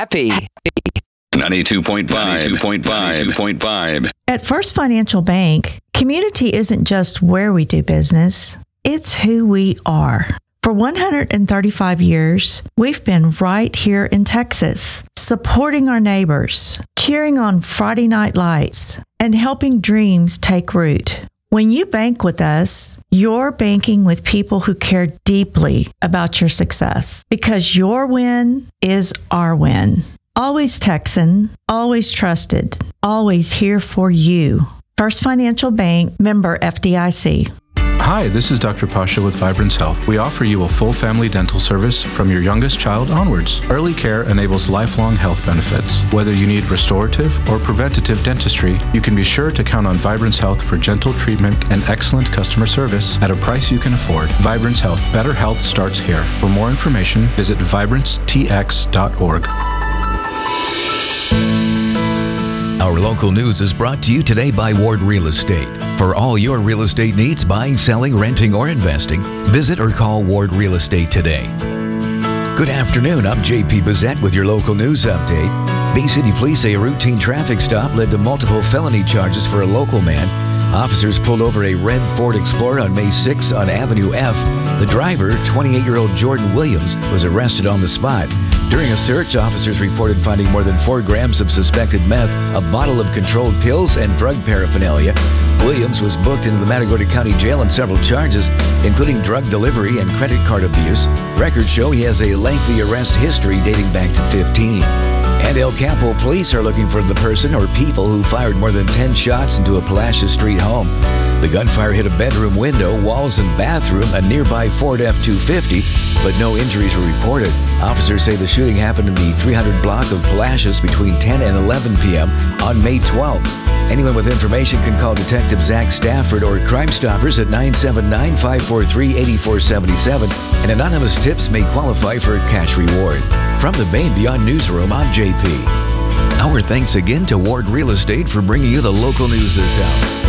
happy. 92.5. At First Financial Bank, community isn't just where we do business, it's who we are. For 135 years, we've been right here in Texas, supporting our neighbors, cheering on Friday night lights, and helping dreams take root. When you bank with us, you're banking with people who care deeply about your success, because your win is our win. Always Texan, always trusted, always here for you. First Financial Bank, member FDIC. Hi, this is Dr. Pasha with Vibrance Health. We offer you a full family dental service from your youngest child onwards. Early care enables lifelong health benefits. Whether you need restorative or preventative dentistry, you can be sure to count on Vibrance Health for gentle treatment and excellent customer service at a price you can afford. Vibrance Health. Better health starts here. For more information, visit vibranceTX.org. Our local news is brought to you today by Ward Real Estate. For all your real estate needs, buying, selling, renting, or investing, visit or call Ward Real Estate today. Good afternoon, I'm JP Bissett with your local news update. Bay City Police say a routine traffic stop led to multiple felony charges for a local man. Officers pulled over a red Ford Explorer on May 6 on Avenue F. The driver, 28-year-old Jordan Williams, was arrested on the spot. During a search, officers reported finding more than 4 grams of suspected meth, a bottle of controlled pills, and drug paraphernalia. Williams was booked into the Matagorda County Jail on several charges, including drug delivery and credit card abuse. Records show he has a lengthy arrest history dating back to 15. And El Campo police are looking for the person or people who fired more than 10 shots into a Palacios Street home. The gunfire hit a bedroom window, walls, and bathroom, a nearby Ford F-250, but no injuries were reported. Officers say the shooting happened in the 300 block of Palacios between 10 and 11 p.m. on May 12th. Anyone with information can call Detective Zach Stafford or Crime Stoppers at 979-543-8477, and anonymous tips may qualify for a cash reward. From the Bay and Beyond Newsroom, I'm JP. Our thanks again to Ward Real Estate for bringing you the local news this hour.